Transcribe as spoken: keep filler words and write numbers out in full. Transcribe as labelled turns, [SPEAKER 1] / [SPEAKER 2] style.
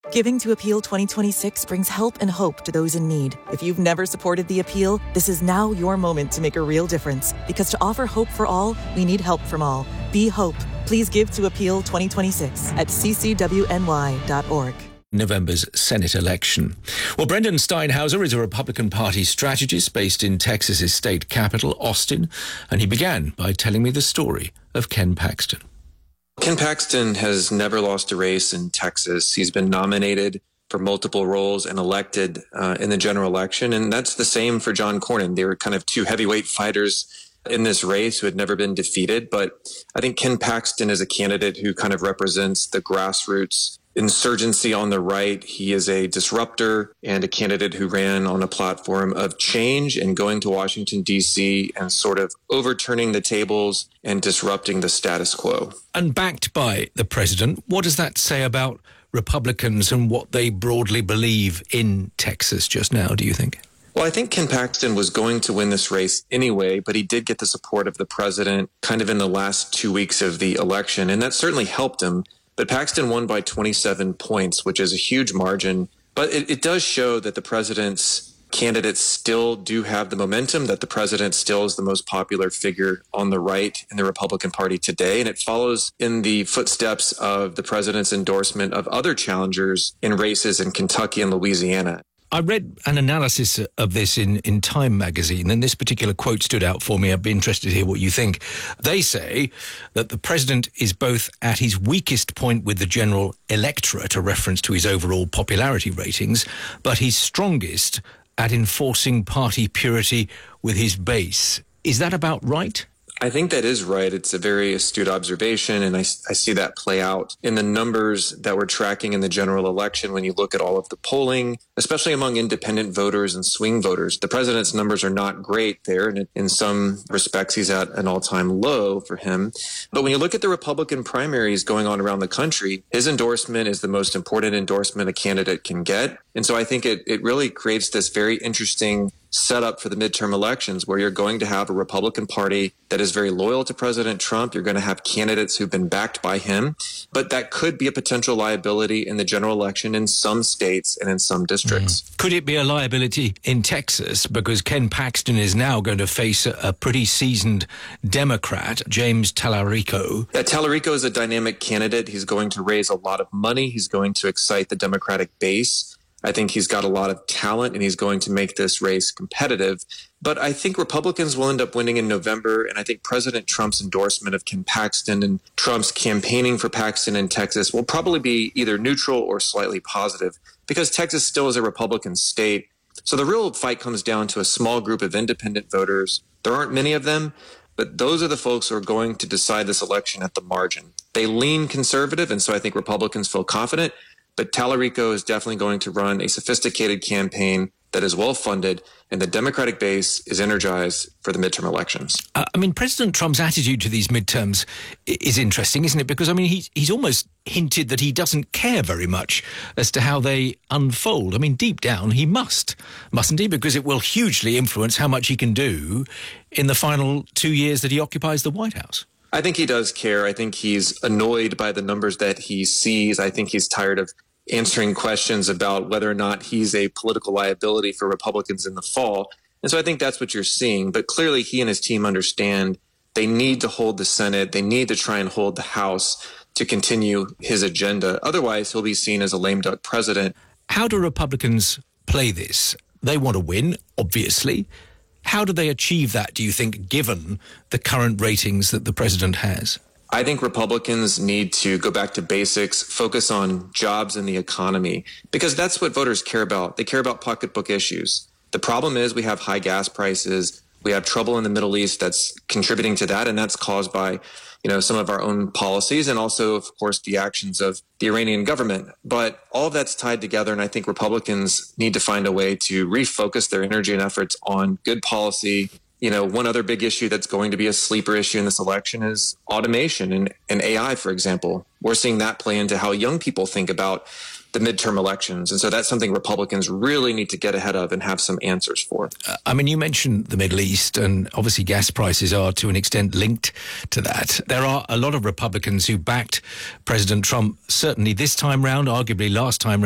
[SPEAKER 1] Giving to Appeal twenty twenty-six brings help and hope to those in need. If you've never supported the Appeal, this is now your moment to make a real difference. Because to offer hope for all, we need help from all. Be hope. Please give to Appeal twenty twenty-six at c c w n y dot org.
[SPEAKER 2] November's Senate election. Well, Brendan Steinhauser is a Republican Party strategist based in Texas's state capital, Austin, and he began by telling me the story of Ken Paxton.
[SPEAKER 3] Ken Paxton has never lost a race in Texas. He's been nominated for multiple roles and elected uh, in the general election, and that's the same for John Cornyn. They were kind of two heavyweight fighters in this race who had never been defeated, but I think Ken Paxton is a candidate who kind of represents the grassroots insurgency on the right. He is a disruptor and a candidate who ran on a platform of change and going to Washington, D C and sort of overturning the tables and disrupting the status quo.
[SPEAKER 2] And backed by the president, what does that say about Republicans and what they broadly believe in Texas just now, do you think?
[SPEAKER 3] Well, I think Ken Paxton was going to win this race anyway, but he did get the support of the president kind of in the last two weeks of the election, and that certainly helped him. But Paxton won by twenty-seven points, which is a huge margin. But it, it does show that the president's candidates still do have the momentum, that the president still is the most popular figure on the right in the Republican Party today. And it follows in the footsteps of the president's endorsement of other challengers in races in Kentucky and Louisiana.
[SPEAKER 2] I read an analysis of this in, in Time magazine, and this particular quote stood out for me. I'd be interested to hear what you think. They say that the president is both at his weakest point with the general electorate, a reference to his overall popularity ratings, but he's strongest at enforcing party purity with his base. Is that about right?
[SPEAKER 3] I think that is right. It's a very astute observation, and I, I see that play out in the numbers that we're tracking in the general election when you look at all of the polling, especially among independent voters and swing voters. The president's numbers are not great there, and in some respects, he's at an all-time low for him. But when you look at the Republican primaries going on around the country, his endorsement is the most important endorsement a candidate can get. And so I think it, it really creates this very interesting setup for the midterm elections where you're going to have a Republican Party that is very loyal to President Trump. You're going to have candidates who've been backed by him, but that could be a potential liability in the general election in some states and in some districts.
[SPEAKER 2] Mm. Could it be a liability in Texas? Because Ken Paxton is now going to face a, a pretty seasoned Democrat, James Tallarico.
[SPEAKER 3] Yeah, Tallarico is a dynamic candidate. He's going to raise a lot of money. He's going to excite the Democratic base. I think he's got a lot of talent, and he's going to make this race competitive. But I think Republicans will end up winning in November, and I think President Trump's endorsement of Ken Paxton and Trump's campaigning for Paxton in Texas will probably be either neutral or slightly positive, because Texas still is a Republican state. So the real fight comes down to a small group of independent voters. There aren't many of them, but those are the folks who are going to decide this election at the margin. They lean conservative, and so I think Republicans feel confident. But Tallarico is definitely going to run a sophisticated campaign that is well-funded, and the Democratic base is energized for the midterm elections.
[SPEAKER 2] Uh, I mean, President Trump's attitude to these midterms is interesting, isn't it? Because, I mean, he, he's almost hinted that he doesn't care very much as to how they unfold. I mean, deep down, he must, mustn't he? Because it will hugely influence how much he can do in the final two years that he occupies the White House.
[SPEAKER 3] I think he does care. I think he's annoyed by the numbers that he sees. I think he's tired of answering questions about whether or not he's a political liability for Republicans in the fall. And so I think that's what you're seeing. But clearly he and his team understand they need to hold the Senate. They need to try and hold the House to continue his agenda. Otherwise, he'll be seen as a lame duck president.
[SPEAKER 2] How do Republicans play this? They want to win, obviously. How do they achieve that, do you think, given the current ratings that the president has?
[SPEAKER 3] I think Republicans need to go back to basics, focus on jobs and the economy, because that's what voters care about. They care about pocketbook issues. The problem is we have high gas prices. We have trouble in the Middle East that's contributing to that, and that's caused by, you know, some of our own policies and also, of course, the actions of the Iranian government. But all of that's tied together, and I think Republicans need to find a way to refocus their energy and efforts on good policy. You know, one other big issue that's going to be a sleeper issue in this election is automation and, and A I, for example. We're seeing that play into how young people think about the midterm elections. And so that's something Republicans really need to get ahead of and have some answers for.
[SPEAKER 2] Uh, I mean, you mentioned the Middle East, and obviously gas prices are to an extent linked to that. There are a lot of Republicans who backed President Trump, certainly this time round, arguably last time round.